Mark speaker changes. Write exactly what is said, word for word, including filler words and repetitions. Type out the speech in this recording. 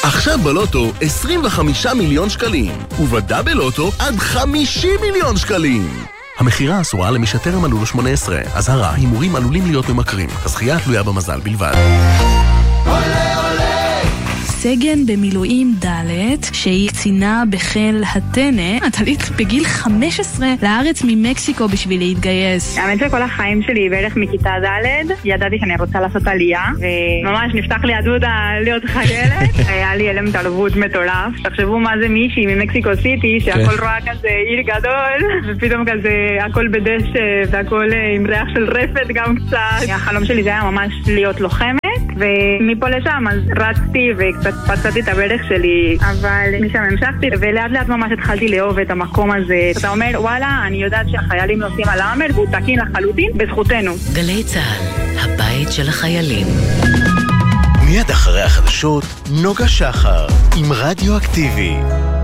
Speaker 1: עכשיו בלוטו עשרים וחמישה מיליון שקלים, ובדאבל לוטו עד חמישים מיליון שקלים. המחירה אסורה למי שטרם מלאו לו שמונה עשרה. אזהרה, הימורים עלולים להיות ממכרים. הזכייה תלויה במזל בלבד.
Speaker 2: סגן במילואים ד' שהיא קצינה בחיל הטנא, עלית בגיל חמש עשרה לארץ ממקסיקו בשביל להתגייס.
Speaker 3: האמת שכל החיים שלי בערך מכיתה ד' ידעתי שאני רוצה לעשות עלייה, וממש נפתח לי הדוד להיות חיילת. היה לי אלם תלבות מטורף. תחשבו מה זה מישהי ממקסיקו סיטי שהכל רואה כזה עיר גדול, ופתאום כזה הכל בדשא והכל עם ריח של רפת גם קצת. החלום שלי זה היה ממש להיות לוחמת, ומפה לשם אז רצתי וקצת פצעתי את הברך שלי, אבל משם המשכתי ולאט לאט ממש התחלתי לאהוב את המקום הזה. אתה אומר וואלה, אני יודעת שהחיילים נוסעים על האמר והוא תקין לחלוטין בזכותנו.
Speaker 4: גלי צהל, הבית של החיילים.
Speaker 5: מיד אחרי החדשות נוגה שחר עם רדיו אקטיבי.